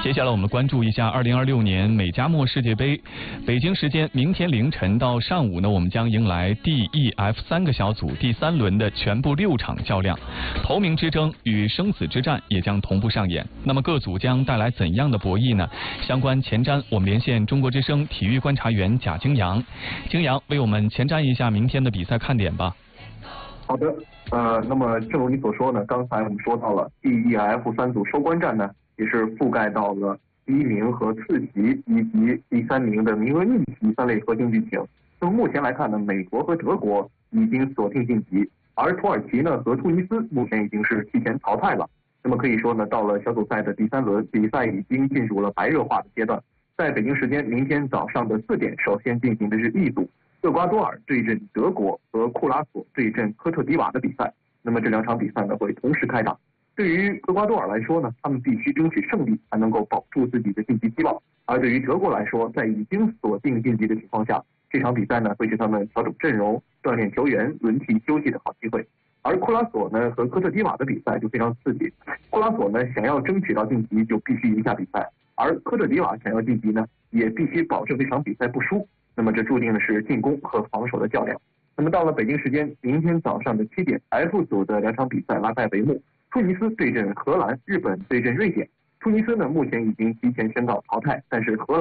接下来我们关注一下2026年美加墨世界杯。北京时间明天凌晨到上午呢，我们将迎来 D、E、F 3个小组第3轮的全部6场较量，头名之争与生死之战也将同步上演。那么各组将带来怎样的博弈呢？相关前瞻，我们连线中国之声体育观察员贾京阳。京阳为我们前瞻一下明天的比赛看点吧。 好的，那么正如你所说呢，刚才我们说到了 D、E、F 3组收官战呢，也是覆盖到了第1名和次席以及第3名的名额逆袭3类核心剧情。那么目前来看呢，美国和德国已经锁定晋级，而土耳其呢和突尼斯目前已经是提前淘汰了。那么可以说呢，到了小组赛的第3轮，比赛已经进入了白热化的阶段。在北京时间明天早上的4点，首先进行的是 E 组，厄瓜多尔对阵德国和库拉索对阵科特迪瓦的比赛。那么这2场比赛呢会同时开打。对于厄瓜多尔来说呢，他们必须争取胜利才能够保住自己的晋级希望。而对于德国来说，在已经锁定晋级的情况下，这场比赛呢会是他们调整阵容、锻炼球员、轮替休息的好机会。而库拉索呢和科特迪瓦的比赛就非常刺激。库拉索呢想要争取到晋级，就必须赢下比赛；而科特迪瓦想要晋级呢，也必须保证这场比赛不输。那么这注定的是进攻和防守的较量。那么到了北京时间明天早上的7点 ，F 组的2场比赛拉开帷幕。突尼斯对阵荷兰，日本对阵瑞典。突尼斯呢目前已经提前宣告淘汰，但是荷兰